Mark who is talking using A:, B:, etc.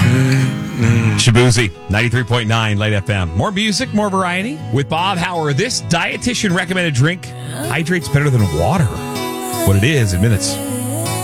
A: Shabuzi, 93.9 Light FM. More music, more variety. With Bob Hauer, this dietitian recommended drink hydrates better than water. What it is in minutes.